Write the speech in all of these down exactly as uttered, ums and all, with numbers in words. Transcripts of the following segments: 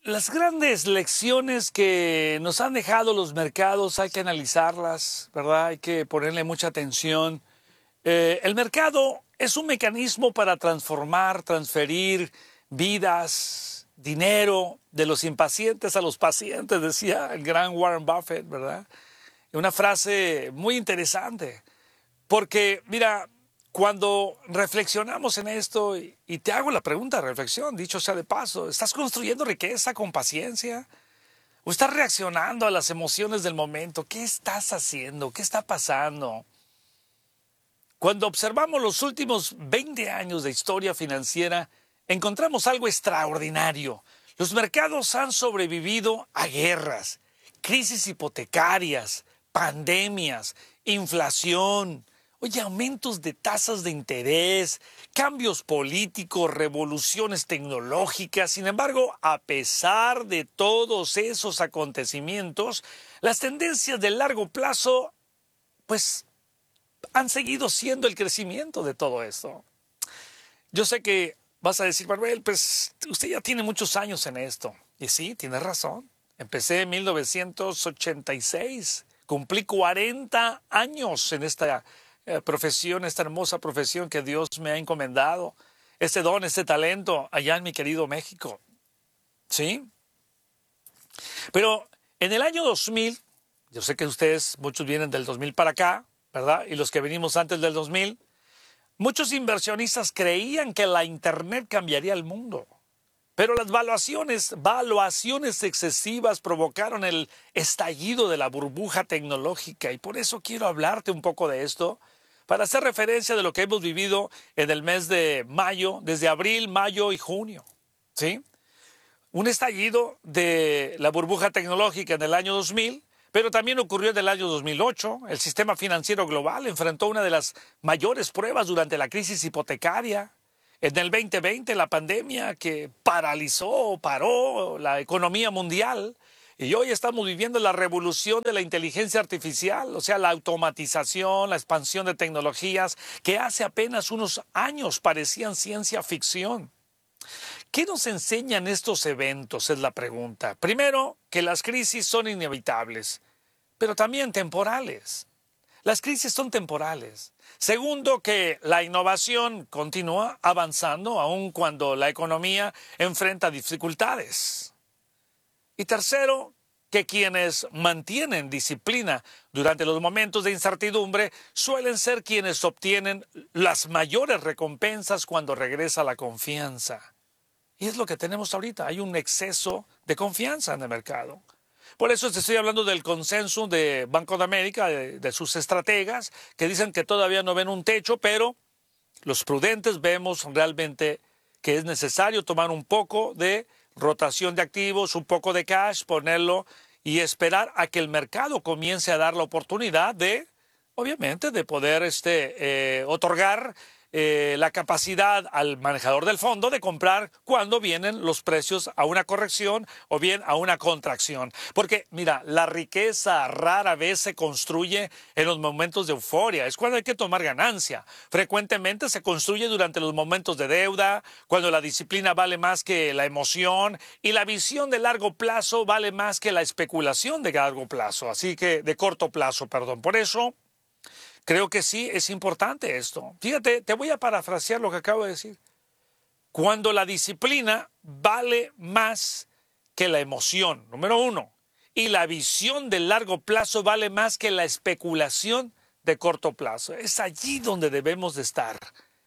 las grandes lecciones que nos han dejado los mercados hay que analizarlas, ¿verdad? Hay que ponerle mucha atención. Eh, el mercado es un mecanismo para transformar, transferir vidas, dinero de los impacientes a los pacientes, decía el gran Warren Buffett, ¿verdad? Una frase muy interesante, porque mira, cuando reflexionamos en esto, y, y te hago la pregunta de reflexión, dicho sea de paso, ¿estás construyendo riqueza con paciencia? ¿O estás reaccionando a las emociones del momento? ¿Qué estás haciendo? ¿Qué está pasando? Cuando observamos los últimos veinte años de historia financiera, encontramos algo extraordinario. Los mercados han sobrevivido a guerras, crisis hipotecarias, pandemias, inflación, oye, aumentos de tasas de interés, cambios políticos, revoluciones tecnológicas. Sin embargo, a pesar de todos esos acontecimientos, las tendencias de largo plazo, pues, han seguido siendo el crecimiento de todo esto. Yo sé que vas a decir, Manuel, pues usted ya tiene muchos años en esto. Y sí, tienes razón. Empecé en mil novecientos ochenta y seis. Cumplí cuarenta años en esta eh, profesión, esta hermosa profesión que Dios me ha encomendado. Este don, este talento allá en mi querido México. ¿Sí? Pero en el año dos mil, yo sé que ustedes, muchos vienen del dos mil para acá, ¿verdad? Y los que venimos antes del dos mil, muchos inversionistas creían que la Internet cambiaría el mundo. Pero las valuaciones, valuaciones excesivas provocaron el estallido de la burbuja tecnológica. Y por eso quiero hablarte un poco de esto, para hacer referencia de lo que hemos vivido en el mes de mayo, desde abril, mayo y junio. ¿Sí? Un estallido de la burbuja tecnológica en el año dos mil, pero también ocurrió en el año dos mil ocho. El sistema financiero global enfrentó una de las mayores pruebas durante la crisis hipotecaria. En el veinte veinte, la pandemia que paralizó, paró la economía mundial. Y hoy estamos viviendo la revolución de la inteligencia artificial, o sea, la automatización, la expansión de tecnologías que hace apenas unos años parecían ciencia ficción. ¿Qué nos enseñan estos eventos? Es la pregunta. Primero, que las crisis son inevitables, pero también temporales. Las crisis son temporales. Segundo, que la innovación continúa avanzando aun cuando la economía enfrenta dificultades. Y tercero, que quienes mantienen disciplina durante los momentos de incertidumbre suelen ser quienes obtienen las mayores recompensas cuando regresa la confianza. Y es lo que tenemos ahorita. Hay un exceso de confianza en el mercado. Por eso te estoy hablando del consenso de Banco de América, de, de sus estrategas, que dicen que todavía no ven un techo, pero los prudentes vemos realmente que es necesario tomar un poco de rotación de activos, un poco de cash, ponerlo y esperar a que el mercado comience a dar la oportunidad de, obviamente, de poder este, eh, otorgar Eh, la capacidad al manejador del fondo de comprar cuando vienen los precios a una corrección o bien a una contracción. Porque, mira, la riqueza rara vez se construye en los momentos de euforia. Es cuando hay que tomar ganancia. Frecuentemente se construye durante los momentos de deuda, cuando la disciplina vale más que la emoción y la visión de largo plazo vale más que la especulación de largo plazo. Así que, de corto plazo, perdón. Por eso, creo que sí, es importante esto. Fíjate, te voy a parafrasear lo que acabo de decir. Cuando la disciplina vale más que la emoción, número uno, y la visión de largo plazo vale más que la especulación de corto plazo. Es allí donde debemos de estar.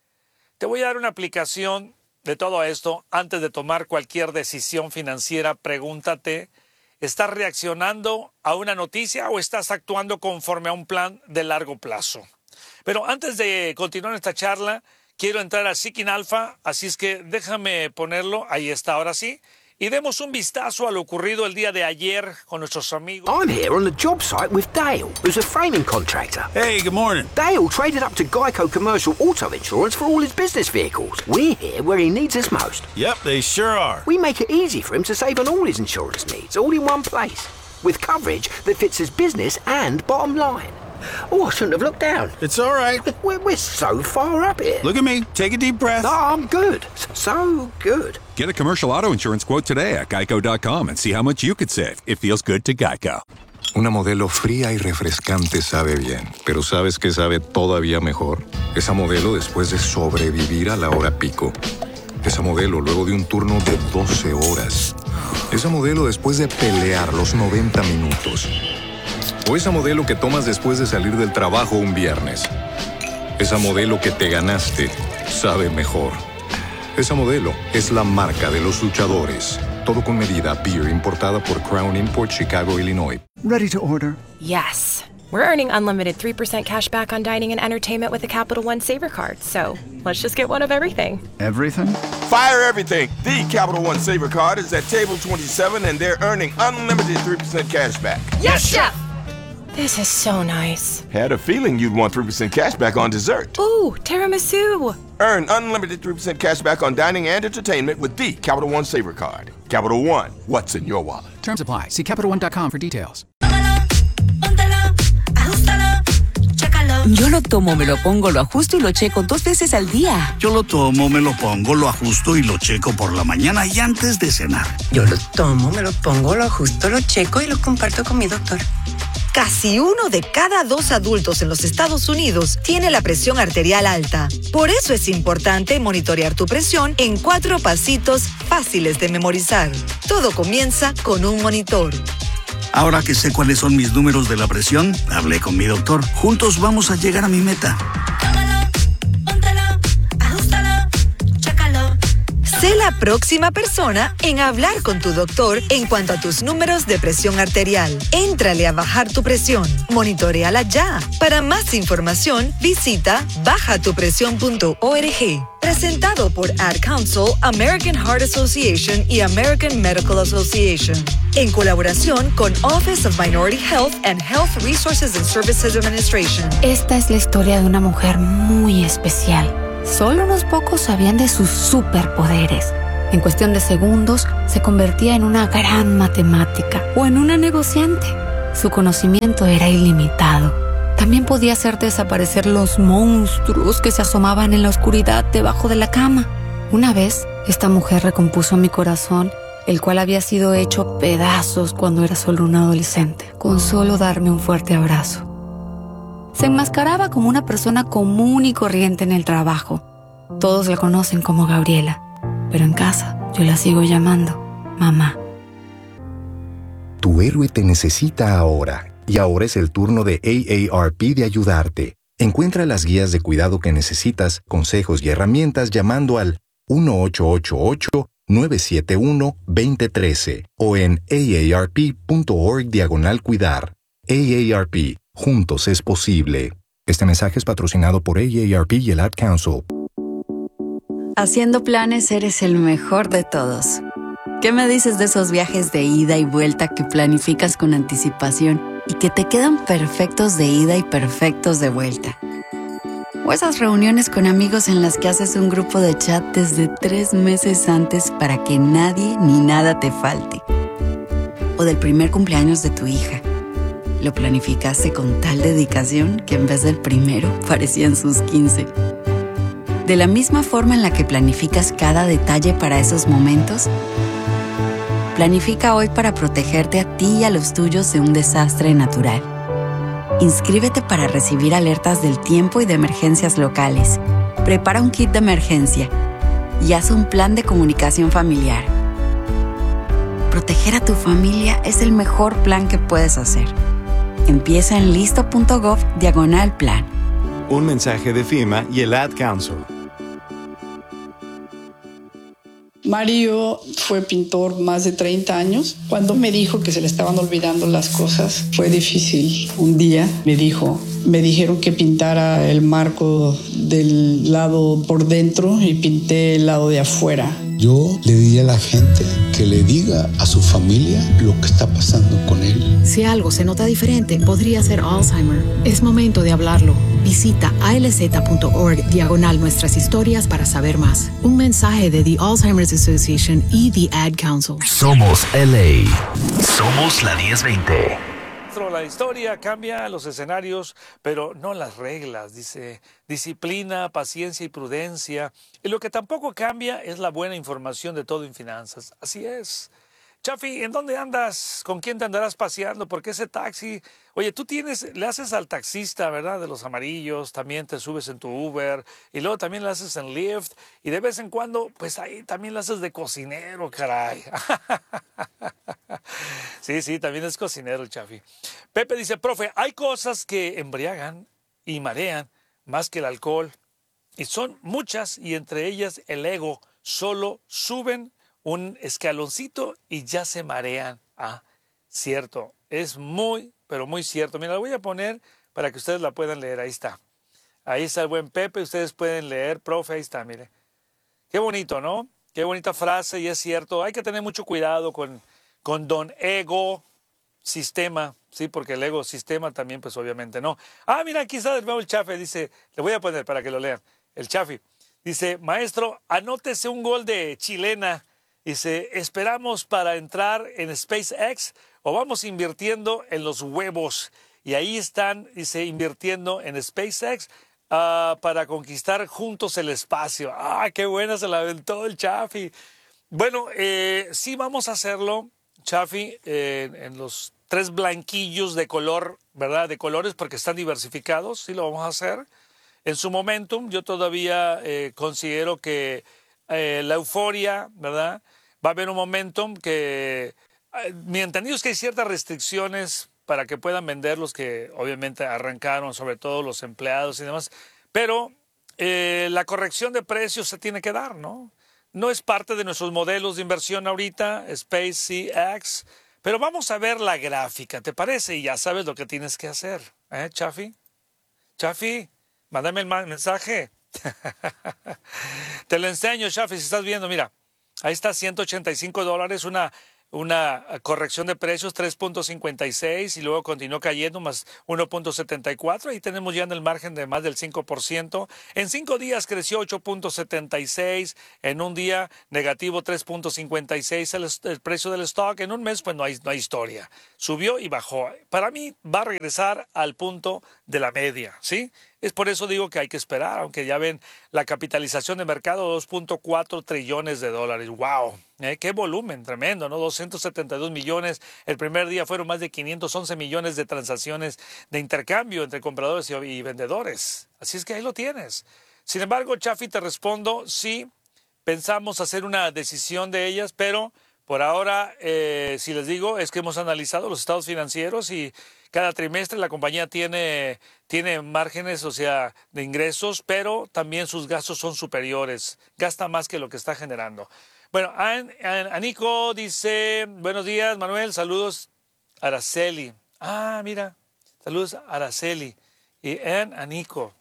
Te voy a dar una aplicación de todo esto. Antes de tomar cualquier decisión financiera, pregúntate, ¿estás reaccionando a una noticia o estás actuando conforme a un plan de largo plazo? Pero antes de continuar esta charla, quiero entrar a Seeking Alpha, así es que déjame ponerlo, ahí está, ahora sí. Y demos un vistazo a lo ocurrido el día de ayer con nuestros amigos. I'm here on the job site with Dale, who's a framing contractor. Hey, good morning. Dale traded up to Geico Commercial Auto Insurance for all his business vehicles. We're here where he needs us most. Yep, they sure are. We make it easy for him to save on all his insurance needs, all in one place, with coverage that fits his business and bottom line. Oh, I shouldn't have looked down. It's all right. We're, we're so far up here. Look at me. Take a deep breath. No, I'm good. So good. Get a commercial auto insurance quote today at geico dot com and see how much you could save. It feels good to Geico. Una Modelo fría y refrescante sabe bien, pero ¿sabes qué sabe todavía mejor? Esa Modelo después de sobrevivir a la hora pico. Esa Modelo luego de un turno de doce horas. Esa Modelo después de pelear los noventa minutos. O esa Modelo que tomas después de salir del trabajo un viernes. Esa Modelo que te ganaste sabe mejor. Esa Modelo es la marca de los luchadores. Todo con medida. Beer importada por Crown Import, Chicago, Illinois. Ready to order. Yes. We're earning unlimited three percent cash back on dining and entertainment with a Capital One Saver card. So let's just get one of everything. Everything? Fire everything. The Capital One Saver card is at table twenty-seven and they're earning unlimited three percent cash back. Yes, Chef! This is so nice. Had a feeling you'd want three percent cash back on dessert. Ooh, tiramisu. Earn unlimited three percent cash back on dining and entertainment with the Capital One Saver card. Capital One, what's in your wallet? Terms apply. See Capital One dot com for details. Yo lo tomo, me lo pongo, lo ajusto y lo checo dos veces al día. Yo lo tomo, me lo pongo, lo ajusto y lo checo por la mañana y antes de cenar. Yo lo tomo, me lo pongo, lo ajusto, lo checo y lo comparto con mi doctor. Casi uno de cada dos adultos en los Estados Unidos tiene la presión arterial alta. Por eso es importante monitorear tu presión en cuatro pasitos fáciles de memorizar. Todo comienza con un monitor. Ahora que sé cuáles son mis números de la presión, hablé con mi doctor. Juntos vamos a llegar a mi meta. Sé la próxima persona en hablar con tu doctor en cuanto a tus números de presión arterial. Éntrale a bajar tu presión. Monitoréala ya. Para más información, visita baja tu presión punto org. Presentado por Ad Council, American Heart Association y American Medical Association. En colaboración con Office of Minority Health and Health Resources and Services Administration. Esta es la historia de una mujer muy especial. Solo unos pocos sabían de sus superpoderes. En cuestión de segundos, se convertía en una gran matemática o en una negociante. Su conocimiento era ilimitado. También podía hacer desaparecer los monstruos que se asomaban en la oscuridad debajo de la cama. Una vez, esta mujer recompuso mi corazón, el cual había sido hecho pedazos cuando era solo un adolescente, con solo darme un fuerte abrazo. Se enmascaraba como una persona común y corriente en el trabajo. Todos la conocen como Gabriela, pero en casa yo la sigo llamando mamá. Tu héroe te necesita ahora, y ahora es el turno de A A R P de ayudarte. Encuentra las guías de cuidado que necesitas, consejos y herramientas llamando al uno ocho ocho ocho, nueve siete uno, dos cero uno tres o en A A R P punto org diagonal cuidar. A A R P. Juntos es posible. Este mensaje es patrocinado por A A R P y el Ad Council. Haciendo planes eres el mejor de todos. ¿Qué me dices de esos viajes de ida y vuelta que planificas con anticipación y que te quedan perfectos de ida y perfectos de vuelta? O esas reuniones con amigos en las que haces un grupo de chat desde tres meses antes para que nadie ni nada te falte. O del primer cumpleaños de tu hija. Lo planificaste con tal dedicación que en vez del primero parecían sus quince. De la misma forma en la que planificas cada detalle para esos momentos, planifica hoy para protegerte a ti y a los tuyos de un desastre natural. Inscríbete para recibir alertas del tiempo y de emergencias locales. Prepara un kit de emergencia y haz un plan de comunicación familiar. Proteger a tu familia es el mejor plan que puedes hacer. Empieza en listo.gov diagonal plan. Un mensaje de FEMA y el Ad Council. Mario fue pintor más de treinta años. Cuando me dijo que se le estaban olvidando las cosas, fue difícil. Un día me dijo, me dijeron que pintara el marco del lado por dentro y pinté el lado de afuera. Yo le diría a la gente que le diga a su familia lo que está pasando con él. Si algo se nota diferente, podría ser Alzheimer. Es momento de hablarlo. Visita alz.org diagonal nuestras historias para saber más. Un mensaje de The Alzheimer's Association y The Ad Council. Somos L A. Somos la diez veinte. maestro, la historia cambia los escenarios, pero no las reglas. Dice, disciplina, paciencia y prudencia. Y lo que tampoco cambia es la buena información de todo en finanzas. Así es. Chafi, ¿en dónde andas? ¿Con quién te andarás paseando? Porque ese taxi, oye, tú tienes, le haces al taxista, ¿verdad? De los amarillos, también te subes en tu Uber, y luego también le haces en Lyft, y de vez en cuando, pues ahí también le haces de cocinero, caray. Sí, sí, también es cocinero el Chafi. Pepe dice, profe, hay cosas que embriagan y marean más que el alcohol, y son muchas, y entre ellas el ego. Solo suben un escaloncito y ya se marean. Ah, cierto, es muy, pero muy cierto. Mira, la voy a poner para que ustedes la puedan leer. Ahí está. Ahí está el buen Pepe, ustedes pueden leer, profe, ahí está, mire. Qué bonito, ¿no? Qué bonita frase, y es cierto. Hay que tener mucho cuidado con, con don ego sistema, sí, porque el ego sistema también, pues obviamente no. Ah, mira, aquí está de nuevo el Chafi, dice, le voy a poner para que lo lean. El Chafi dice, maestro, anótese un gol de chilena. Dice, ¿esperamos para entrar en SpaceX o vamos invirtiendo en los huevos? Y ahí están, dice, invirtiendo en SpaceX uh, para conquistar juntos el espacio. ¡Ah, qué buena se la aventó el Chafi! Bueno, eh, sí vamos a hacerlo, Chafi, eh, en los tres blanquillos de color, ¿verdad? De colores, porque están diversificados, sí lo vamos a hacer. En su momentum, yo todavía eh, considero que Eh, la euforia, ¿verdad? Va a haber un momentum que, eh, mi entendido es que hay ciertas restricciones para que puedan vender los que obviamente arrancaron, sobre todo los empleados y demás, pero eh, la corrección de precios se tiene que dar, ¿no? No es parte de nuestros modelos de inversión ahorita, SpaceX, pero vamos a ver la gráfica, ¿te parece? Y ya sabes lo que tienes que hacer, ¿eh, Chafi? Chafi, mándame el mensaje. Te lo enseño, Chafi, si estás viendo, mira, ahí está ciento ochenta y cinco dólares, una, una corrección de precios tres punto cincuenta y seis y luego continuó cayendo más uno punto setenta y cuatro, ahí tenemos ya en el margen de más del cinco por ciento. En cinco días creció ocho punto setenta y seis, en un día negativo tres punto cincuenta y seis el, el precio del stock, en un mes pues no hay, no hay historia, subió y bajó. Para mí va a regresar al punto de la media, ¿sí? Es por eso digo que hay que esperar, aunque ya ven la capitalización de mercado, dos punto cuatro trillones de dólares. ¡Wow! ¿Eh? ¡Qué volumen! Tremendo, ¿no? doscientos setenta y dos millones. El primer día fueron más de quinientos once millones de transacciones de intercambio entre compradores y, y vendedores. Así es que ahí lo tienes. Sin embargo, Chafi, te respondo, sí, pensamos hacer una decisión de ellas, pero por ahora, eh, si les digo, es que hemos analizado los estados financieros y cada trimestre la compañía tiene, tiene márgenes, o sea, de ingresos, pero también sus gastos son superiores. Gasta más que lo que está generando. Bueno, An, An, Anico dice, buenos días, Manuel, saludos, Araceli. Ah, mira, saludos, Araceli. Y An, Anico.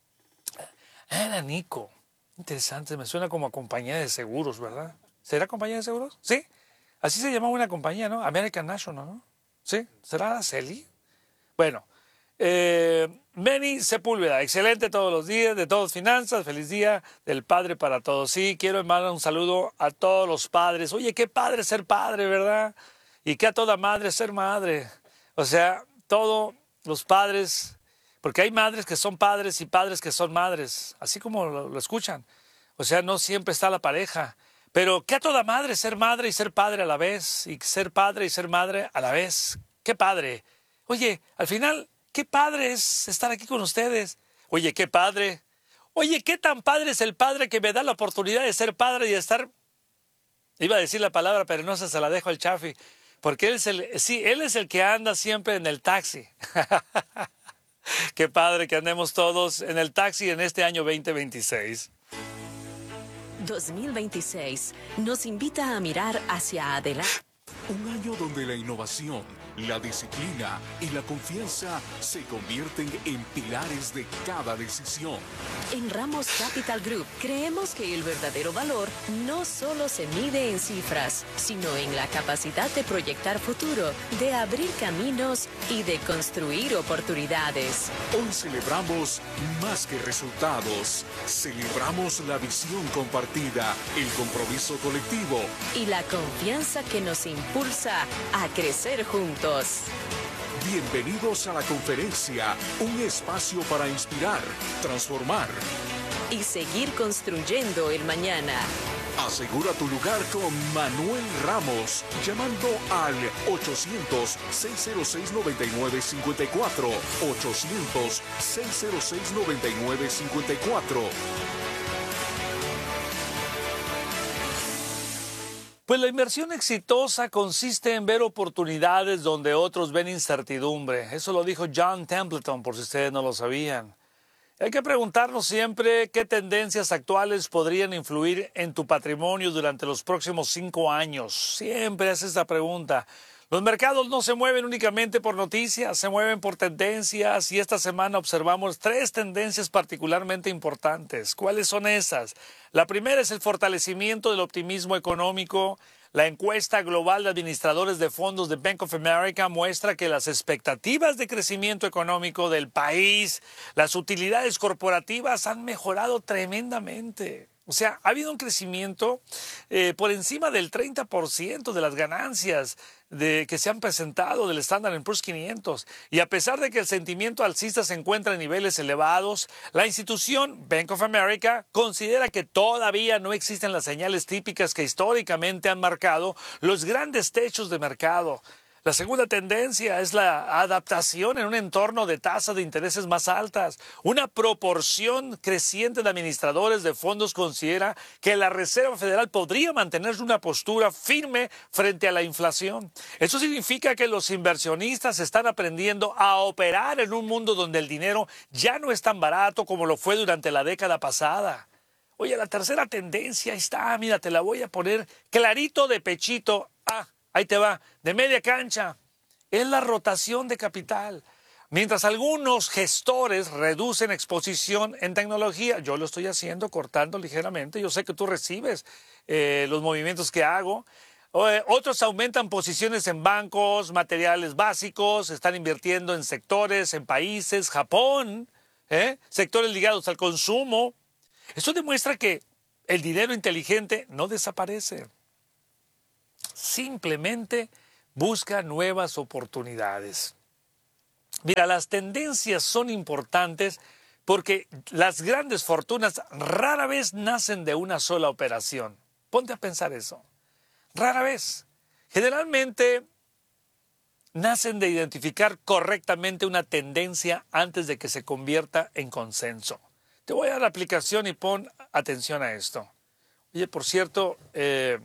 An, Anico. Interesante, me suena como a compañía de seguros, ¿verdad? ¿Será compañía de seguros? Sí. Así se llamaba una compañía, ¿no? American National, ¿no? ¿Sí? ¿Será Araceli? Bueno, eh, Meni Sepúlveda, excelente todos los días, de todos finanzas, feliz día del padre para todos. Sí, quiero mandar un saludo a todos los padres. Oye, qué padre ser padre, ¿verdad? Y qué a toda madre ser madre. O sea, todos los padres, porque hay madres que son padres y padres que son madres, así como lo, lo escuchan. O sea, no siempre está la pareja. Pero qué a toda madre ser madre y ser padre a la vez, y ser padre y ser madre a la vez. ¡Qué padre! Oye, al final, qué padre es estar aquí con ustedes. Oye, qué padre. Oye, qué tan padre es el padre que me da la oportunidad de ser padre y de estar... Iba a decir la palabra, pero no se, se la dejo al Chafi. Porque él es el, sí, él es el que anda siempre en el taxi. Qué padre que andemos todos en el taxi en este año veinte veintiséis. dos mil veintiséis nos invita a mirar hacia adelante. Un año donde la innovación, la disciplina y la confianza se convierten en pilares de cada decisión. En Ramos Capital Group creemos que el verdadero valor no solo se mide en cifras, sino en la capacidad de proyectar futuro, de abrir caminos y de construir oportunidades. Hoy celebramos más que resultados. Celebramos la visión compartida, el compromiso colectivo y la confianza que nos impulsa a crecer juntos. Bienvenidos a la conferencia, un espacio para inspirar, transformar y seguir construyendo el mañana. Asegura tu lugar con Manuel Ramos, llamando al ochocientos, seiscientos seis, noventa y nueve cincuenta y cuatro, ochocientos, seiscientos seis, noventa y nueve cincuenta y cuatro. Pues la inversión exitosa consiste en ver oportunidades donde otros ven incertidumbre. Eso lo dijo John Templeton, por si ustedes no lo sabían. Hay que preguntarnos siempre qué tendencias actuales podrían influir en tu patrimonio durante los próximos cinco años. Siempre haces esa pregunta. Los mercados no se mueven únicamente por noticias, se mueven por tendencias y esta semana observamos tres tendencias particularmente importantes. ¿Cuáles son esas? La primera es el fortalecimiento del optimismo económico. La encuesta global de administradores de fondos de Bank of America muestra que las expectativas de crecimiento económico del país, las utilidades corporativas han mejorado tremendamente. O sea, ha habido un crecimiento eh, por encima del treinta por ciento de las ganancias de, que se han presentado del Standard and Poor's quinientos. Y a pesar de que el sentimiento alcista se encuentra en niveles elevados, la institución Bank of America considera que todavía no existen las señales típicas que históricamente han marcado los grandes techos de mercado. La segunda tendencia es la adaptación en un entorno de tasas de intereses más altas. Una proporción creciente de administradores de fondos considera que la Reserva Federal podría mantener una postura firme frente a la inflación. Eso significa que los inversionistas están aprendiendo a operar en un mundo donde el dinero ya no es tan barato como lo fue durante la década pasada. Oye, la tercera tendencia está, mira, te la voy a poner clarito de pechito. Ah, ahí te va, de media cancha, es la rotación de capital. Mientras algunos gestores reducen exposición en tecnología, yo lo estoy haciendo cortando ligeramente, yo sé que tú recibes eh, los movimientos que hago. Eh, otros aumentan posiciones en bancos, materiales básicos, están invirtiendo en sectores, en países, Japón, ¿eh? sectores ligados al consumo. Esto demuestra que el dinero inteligente no desaparece. Simplemente busca nuevas oportunidades. Mira, las tendencias son importantes porque las grandes fortunas rara vez nacen de una sola operación. Ponte a pensar eso. Rara vez. Generalmente nacen de identificar correctamente una tendencia antes de que se convierta en consenso. Te voy a dar la aplicación y pon atención a esto. Oye, por cierto, eh,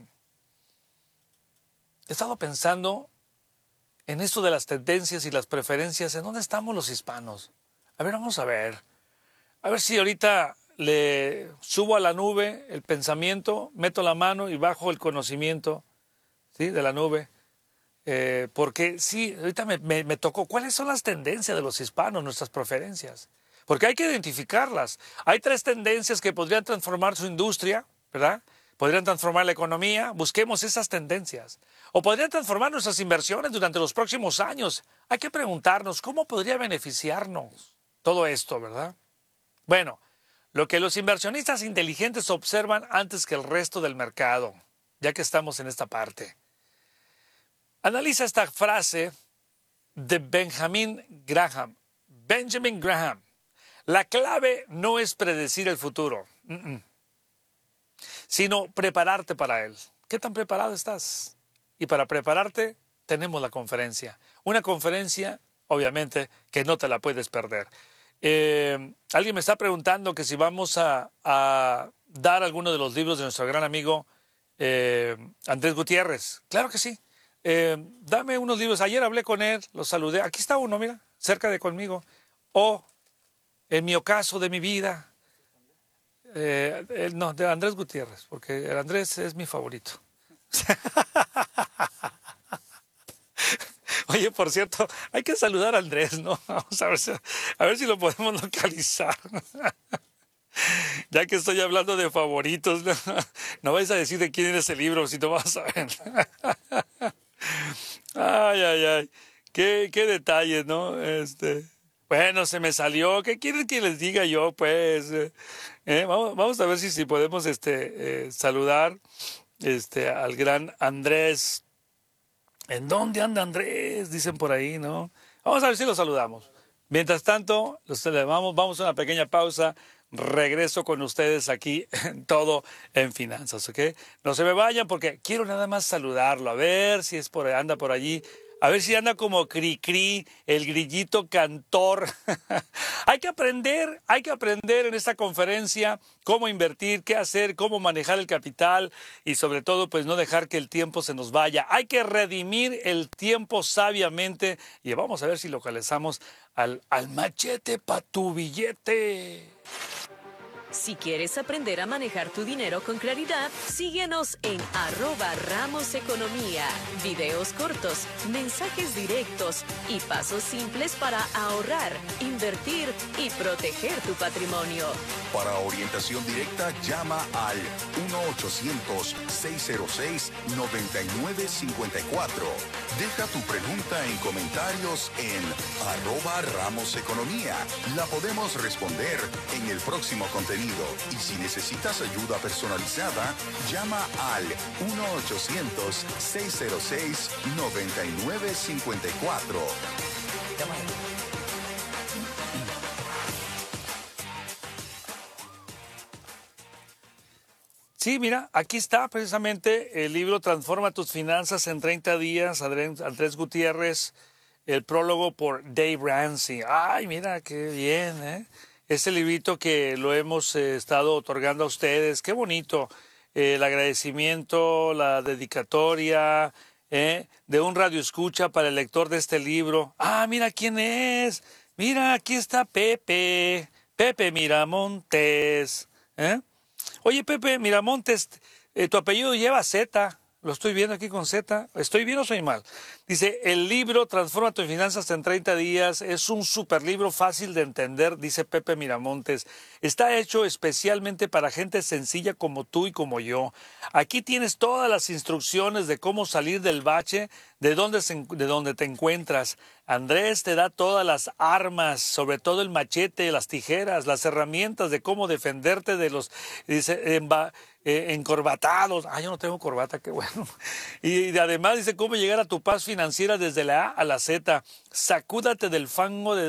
he estado pensando en esto de las tendencias y las preferencias. ¿En dónde estamos los hispanos? A ver, vamos a ver. A ver si ahorita le subo a la nube el pensamiento, meto la mano y bajo el conocimiento, ¿sí? de la nube. Eh, porque sí, ahorita me, me, me tocó. ¿Cuáles son las tendencias de los hispanos, nuestras preferencias? Porque hay que identificarlas. Hay tres tendencias que podrían transformar su industria, ¿verdad? Podrían transformar la economía. Busquemos esas tendencias. O podrían transformar nuestras inversiones durante los próximos años. Hay que preguntarnos cómo podría beneficiarnos todo esto, ¿verdad? Bueno, lo que los inversionistas inteligentes observan antes que el resto del mercado, ya que estamos en esta parte. Analiza esta frase de Benjamin Graham. Benjamin Graham. La clave no es predecir el futuro, mm-mm, sino prepararte para él. ¿Qué tan preparado estás? Y para prepararte tenemos la conferencia. Una conferencia, obviamente, que no te la puedes perder. Eh, alguien me está preguntando que si vamos a, a dar alguno de los libros de nuestro gran amigo eh, Andrés Gutiérrez. Claro que sí. Eh, dame unos libros. Ayer hablé con él, lo saludé. Aquí está uno, mira, cerca de conmigo. O En mi ocaso de mi vida. Eh, eh, no, de Andrés Gutiérrez, porque el Andrés es mi favorito. Oye, por cierto, hay que saludar a Andrés, ¿no? Vamos a ver si, a ver si lo podemos localizar. Ya que estoy hablando de favoritos, no, no vais a decir de quién es el libro, si no vas a ver. Ay, ay, ay. Qué, qué detalles, ¿no? Este, bueno, se me salió. ¿Qué quieren que les diga yo, pues? Eh, vamos, vamos a ver si, si podemos este, eh, saludar este, al gran Andrés. ¿En dónde anda Andrés? Dicen por ahí, ¿no? Vamos a ver si lo saludamos. Mientras tanto, los vamos, vamos a una pequeña pausa. Regreso con ustedes aquí en Todo en Finanzas, ¿ok? No se me vayan porque quiero nada más saludarlo, a ver si es por, anda por allí, a ver si anda como cri-cri, el grillito cantor. Hay que aprender, hay que aprender en esta conferencia cómo invertir, qué hacer, cómo manejar el capital y sobre todo pues no dejar que el tiempo se nos vaya. Hay que redimir el tiempo sabiamente y vamos a ver si localizamos al, al machete pa' tu billete. Si quieres aprender a manejar tu dinero con claridad, síguenos en arroba Ramos Economía. Videos cortos, mensajes directos y pasos simples para ahorrar, invertir y proteger tu patrimonio. Para orientación directa, llama al uno ochocientos, seis cero seis, nueve nueve cinco cuatro. Deja tu pregunta en comentarios en arroba Ramos Economía. La podemos responder en el próximo contenido. Y si necesitas ayuda personalizada, llama al uno ochocientos, seis cero seis, nueve nueve cinco cuatro. Sí, mira, aquí está precisamente el libro Transforma tus finanzas en treinta días, Andrés Gutiérrez, el prólogo por Dave Ramsey. Ay, mira, qué bien, ¿eh? Este librito que lo hemos eh, estado otorgando a ustedes, qué bonito, eh, el agradecimiento, la dedicatoria eh, de un radioescucha para el lector de este libro. Ah, mira quién es, mira, aquí está Pepe, Pepe Miramontes. ¿eh? Oye, Pepe Miramontes, eh, tu apellido lleva Z. Lo estoy viendo aquí con Z. ¿Estoy bien o soy mal? Dice, el libro Transforma tus finanzas en treinta días es un super libro fácil de entender, dice Pepe Miramontes. Está hecho especialmente para gente sencilla como tú y como yo. Aquí tienes todas las instrucciones de cómo salir del bache, de dónde, se, de dónde te encuentras. Andrés te da todas las armas, sobre todo el machete, las tijeras, las herramientas de cómo defenderte de los dice, enva, eh, encorbatados. Ah, yo no tengo corbata, qué bueno. Y, y además dice cómo llegar a tu paz financiera desde la A a la Z. Sacúdate del fango de